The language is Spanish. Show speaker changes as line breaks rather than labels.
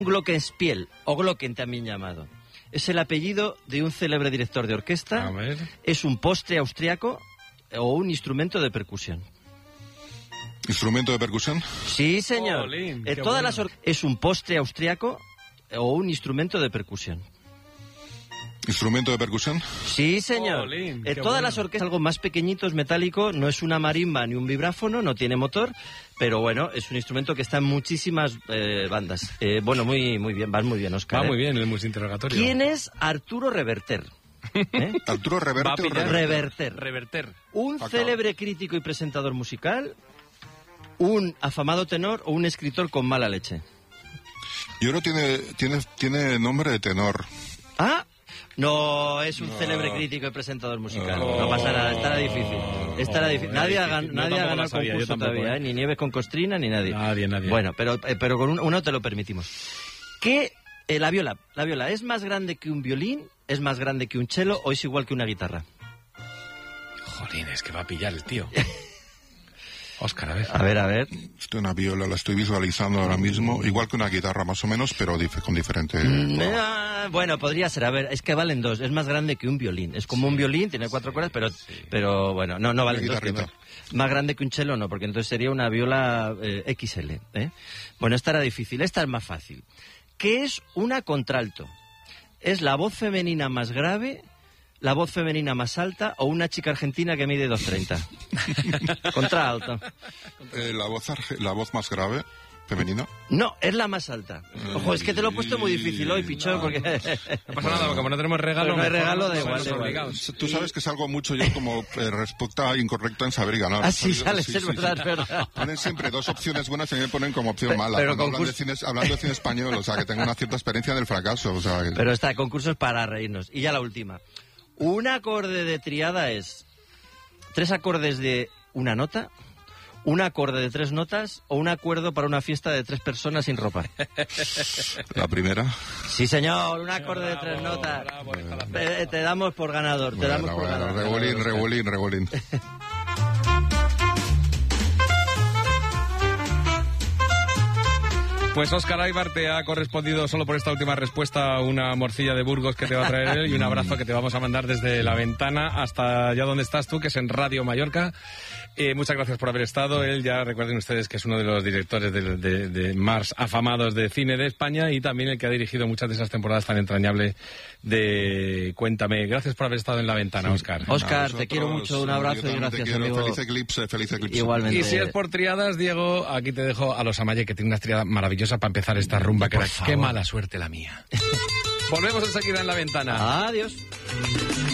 Glockenspiel, o Glocken también llamado. Es el apellido de un célebre director de orquesta.
A ver.
Es un postre austriaco o un instrumento de percusión.
¿Instrumento de percusión?
Sí, señor.
Jolín,
Es un postre austriaco o un instrumento de percusión.
¿Instrumento de percusión?
Sí, señor.
Jolín, qué
Todas
bueno.
las orquestas, algo más pequeñito, es metálico, no es una marimba ni un vibráfono, no tiene motor, pero bueno, es un instrumento que está en muchísimas bandas. Bueno, muy bien, vas muy bien, Óscar.
Va muy bien el multi-interrogatorio.
¿Quién es Arturo Reverter?
¿Arturo Reverte
Va a
o
pillar.
Reverter?
Reverter.
Un
Acaba.
célebre crítico y presentador musical, un afamado tenor o un escritor con mala leche.
Yo creo que tiene nombre de tenor.
¿Ah? No, es un célebre crítico y presentador musical. No pasa nada, estará difícil. Nadie ha ganado el
sabía, yo
concurso
tampoco,
todavía, ni Nieves con Costrina, ni nadie.
Nadie.
Bueno, pero con uno te lo permitimos. ¿Qué? La viola, ¿es más grande que un violín? ¿Es más grande que un cello o es igual que una guitarra?
Jolín, es que va a pillar el tío. Óscar, a ver.
A ver.
Una viola, la estoy visualizando ahora mismo, igual que una guitarra más o menos, pero con diferente...
Bueno, podría ser. A ver, es que valen dos. Es más grande que un violín. Es como un violín, tiene 4 cuerdas, pero bueno, no valen dos. Más grande que un cello no, porque entonces sería una viola XL. Bueno, esta era difícil. Esta es más fácil. ¿Qué es una contralto? ¿Es la voz femenina más grave, la voz femenina más alta o una chica argentina que mide 2,30? Contralto.
La voz más grave, femenina.
No, es la más alta. Ojo, es que te lo he puesto muy difícil hoy, pichón, porque...
No pasa nada, como no tenemos regalo...
Pero no hay regalo, da
mejor
igual.
obligados.
Tú sabes que salgo mucho yo como respuesta incorrecta en saber y ganar.
Así sale,
Sí,
es verdad, es verdad.
Ponen siempre 2 opciones buenas y me ponen como opción mala.
pero
Hablando de cine español, o sea, que tengo una cierta experiencia del fracaso. O sea,
Pero está, concursos para reírnos. Y ya la última. Un acorde de triada es 3 acordes de una nota, un acorde de 3 notas o un acuerdo para una fiesta de 3 personas sin ropa.
la primera.
Sí, señor, un acorde de 3 notas.
Bravo,
Te damos por ganador, te damos por ganador.
Rebolín.
Pues Óscar Aybar te ha correspondido solo por esta última respuesta una morcilla de Burgos que te va a traer él y un abrazo que te vamos a mandar desde la ventana hasta allá donde estás tú, que es en Radio Mallorca. Muchas gracias por haber estado. Él, ya recuerden ustedes que es uno de los directores de más afamados de cine de España y también el que ha dirigido muchas de esas temporadas tan entrañables de Cuéntame. Gracias por haber estado en la ventana, Óscar.
Óscar, te quiero mucho, un abrazo y gracias, amigo.
Feliz eclipse.
Igualmente.
Y si es por triadas, Diego, aquí te dejo a los Amaye, que tiene una triada maravillosa para empezar esta rumba, que era qué mala suerte la mía. Volvemos enseguida en la ventana.
Adiós.